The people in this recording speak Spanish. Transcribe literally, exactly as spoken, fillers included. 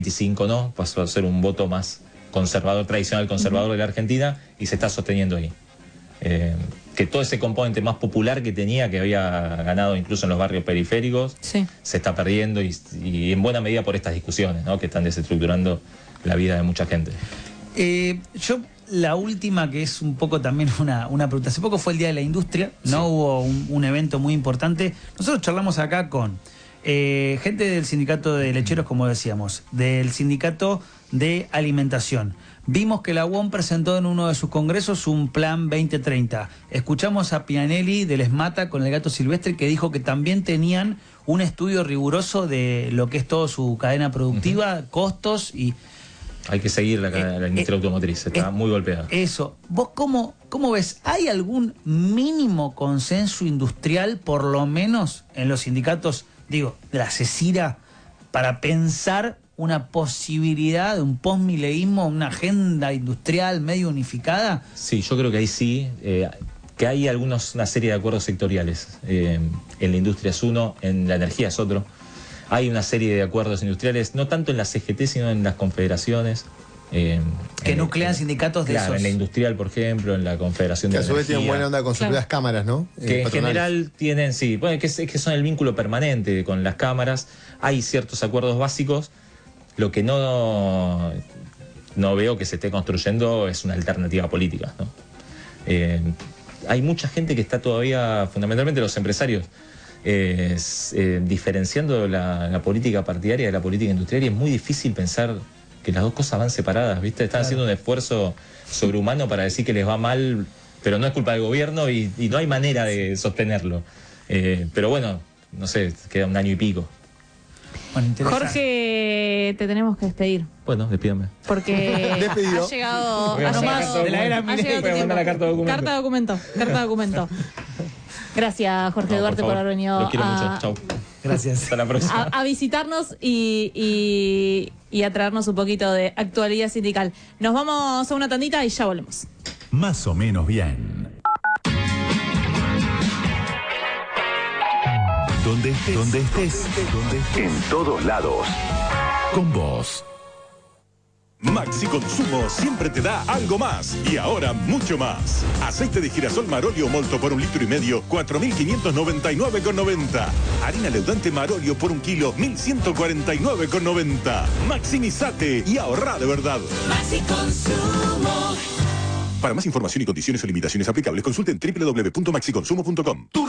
veinticinco no, pasó a ser un voto más conservador, tradicional conservador uh-huh. de la Argentina, y se está sosteniendo ahí. Eh, que todo ese componente más popular que tenía, que había ganado incluso en los barrios periféricos, sí. se está perdiendo y, y en buena medida por estas discusiones, ¿no? que están desestructurando la vida de mucha gente. Eh, yo, la última, que es un poco también una, una pregunta. Hace poco fue el Día de la Industria, ¿no? Sí. Hubo un, un evento muy importante. Nosotros charlamos acá con eh, gente del sindicato de lecheros, como decíamos, del sindicato de alimentación. Vimos que la U O M presentó en uno de sus congresos un plan veinte treinta. Escuchamos a Pianelli del ESMATA con el gato silvestre, que dijo que también tenían un estudio riguroso de lo que es toda su cadena productiva, uh-huh. costos y... Hay que seguir la, eh, la industria eh, automotriz, está eh, muy golpeada. Eso. ¿Vos cómo, cómo ves? ¿Hay algún mínimo consenso industrial, por lo menos en los sindicatos, digo, de la CECIRA, para pensar una posibilidad de un postmileísmo, una agenda industrial medio unificada? Sí, yo creo que ahí sí, eh, que hay algunos, una serie de acuerdos sectoriales. Eh, en la industria es uno, en la energía es otro. Hay una serie de acuerdos industriales, no tanto en la C G T, sino en las confederaciones. Eh, que nuclean sindicatos de claro, esos. En la industrial, por ejemplo, en la Confederación que de Energía. Que a su vez tienen buena onda con sus claro. propias cámaras, ¿no? Que eh, en general tienen, sí, bueno, que, es, que son el vínculo permanente con las cámaras. Hay ciertos acuerdos básicos. Lo que no, no veo que se esté construyendo es una alternativa política, ¿no? Eh, hay mucha gente que está todavía, fundamentalmente los empresarios, Eh, eh, diferenciando la, la política partidaria de la política industrial, y es muy difícil pensar que las dos cosas van separadas, ¿viste? Están claro. haciendo un esfuerzo sobrehumano para decir que les va mal, pero no es culpa del gobierno y, y no hay manera de sostenerlo. Eh, pero bueno, no sé, queda un año y pico. Bueno, Jorge, te tenemos que despedir. Bueno, despídame. Porque ha llegado a nomás de la era ha llegado tu tiempo. La carta de documento. Carta de documento. Carta de documento. Gracias, Jorge no, Duarte, por, por haber venido Los quiero a, mucho. Chau. Gracias. Hasta la próxima. A, a visitarnos y, y, y a traernos un poquito de actualidad sindical. Nos vamos a una tandita y ya volvemos. Más o menos bien. Donde estés, donde estés, donde estés. En todos lados. Con vos. Maxi Consumo siempre te da algo más y ahora mucho más. Aceite de girasol Marolio Molto por un litro y medio, cuatro mil quinientos noventa y nueve con noventa. Harina leudante Marolio por un kilo, mil ciento cuarenta y nueve con noventa. Maximizate y ahorra de verdad. Maxi Consumo. Para más información y condiciones o limitaciones aplicables, consulten doble u doble u doble u punto maxi consumo punto com.